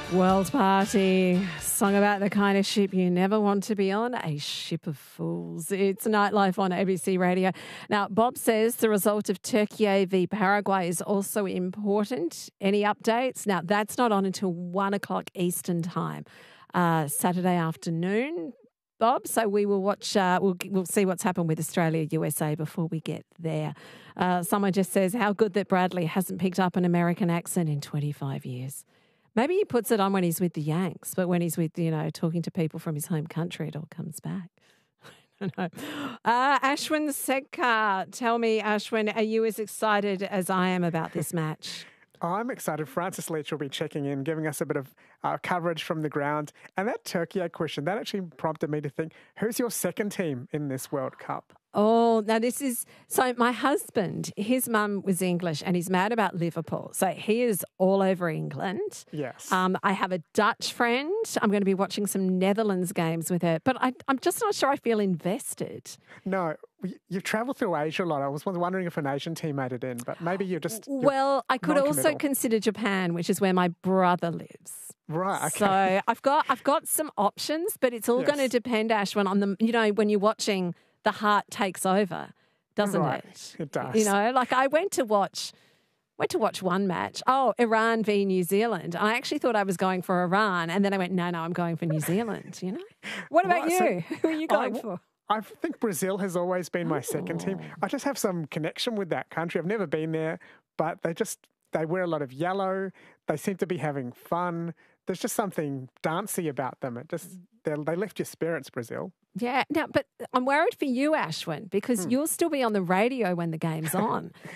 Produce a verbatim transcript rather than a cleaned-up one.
World Party, song about the kind of ship you never want to be on, a ship of fools. It's Nightlife on A B C Radio. Now, Bob says the result of Turkey v Paraguay is also important. Any updates? Now, that's not on until one o'clock Eastern time, uh, Saturday afternoon, Bob. So we will watch, uh, we'll, we'll see what's happened with Australia U S A before we get there. Uh, someone just says, how good that Bradley hasn't picked up an American accent in twenty-five years. Maybe he puts it on when he's with the Yanks, but when he's with, you know, talking to people from his home country, it all comes back. I don't know. Uh, Ashwin Sekhar, tell me, Ashwin, are you as excited as I am about this match? I'm excited. Francis Leach will be checking in, giving us a bit of uh, coverage from the ground. And that Turkey question, that actually prompted me to think, who's your second team in this World Cup? Oh, now this is, so my husband, his mum was English and he's mad about Liverpool. So he is all over England. Yes. Um, I have a Dutch friend. I'm going to be watching some Netherlands games with her, but I, I'm just not sure I feel invested. No, you've travelled through Asia a lot. I was wondering if an Asian team made it in, but maybe you're just you're Well, I could also consider Japan, which is where my brother lives. Right, okay. So I've got I've got some options, but it's all Yes. going to depend, Ashwin, on the, you know, when you're watching, the heart takes over, doesn't Right, it? it does. You know, like I went to watch went to watch one match. Oh, Iran v New Zealand. I actually thought I was going for Iran, and then I went, no, no, I'm going for New Zealand, you know? What about Right, you? so Who are you going I, for? I think Brazil has always been my second team. Oh. I just have some connection with that country. I've never been there, but they just, they wear a lot of yellow. They seem to be having fun. There's just something dancey about them. It just, they they lift your spirits, Brazil. Yeah, now, but I'm worried for you, Ashwin, because Hmm. you'll still be on the radio when the game's on.